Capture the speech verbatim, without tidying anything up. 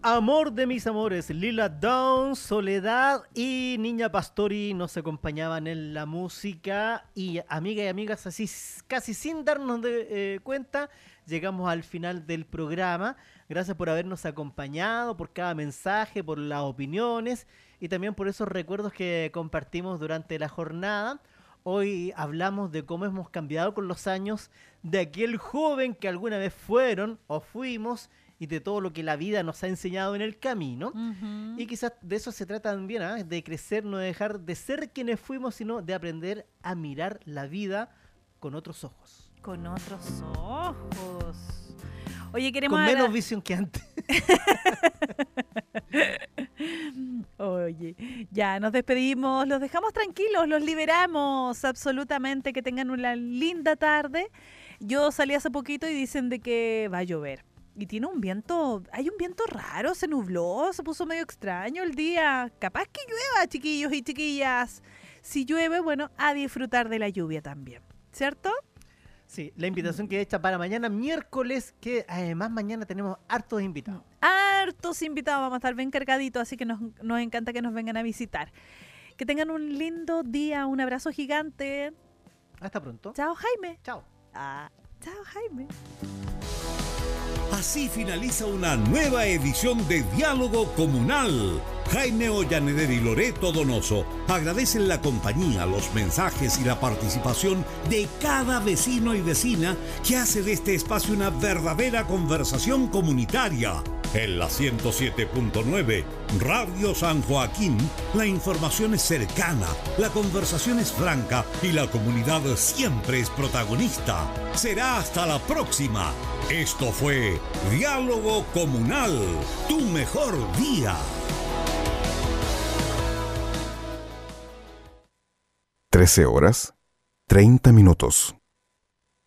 Amor de mis amores, Lila Downs, Soledad y Niña Pastori nos acompañaban en la música. Y amigas y amigas, así casi sin darnos de, eh, cuenta, llegamos al final del programa. Gracias por habernos acompañado, por cada mensaje, por las opiniones y también por esos recuerdos que compartimos durante la jornada. Hoy hablamos de cómo hemos cambiado con los años, de aquel joven que alguna vez fueron o fuimos, y de todo lo que la vida nos ha enseñado en el camino. Uh-huh. Y quizás de eso se trata también, ¿eh? De crecer, no de dejar de ser quienes fuimos, sino de aprender a mirar la vida con otros ojos. Con otros ojos. Oye, queremos... Con menos visión que antes. Oye, ya nos despedimos, los dejamos tranquilos, los liberamos absolutamente, que tengan una linda tarde. Yo salí hace poquito y dicen de que va a llover. Y tiene un viento, hay un viento raro, se nubló, se puso medio extraño el día. Capaz que llueva, chiquillos y chiquillas. Si llueve, bueno, a disfrutar de la lluvia también, ¿cierto? Sí, la invitación que hecha para mañana miércoles, que además mañana tenemos hartos invitados. Hartos invitados, vamos a estar bien cargaditos, así que nos, nos encanta que nos vengan a visitar. Que tengan un lindo día, un abrazo gigante. Hasta pronto. Chao, Jaime. Chao. Ah, chao, Jaime. Así finaliza una nueva edición de Diálogo Comunal. Jaime Ollaneder y Loreto Donoso agradecen la compañía, los mensajes y la participación de cada vecino y vecina que hace de este espacio una verdadera conversación comunitaria. En la ciento siete punto nueve, Radio San Joaquín, la información es cercana, la conversación es franca y la comunidad siempre es protagonista. Será hasta la próxima. Esto fue Diálogo Comunal, tu mejor día. trece horas, treinta minutos.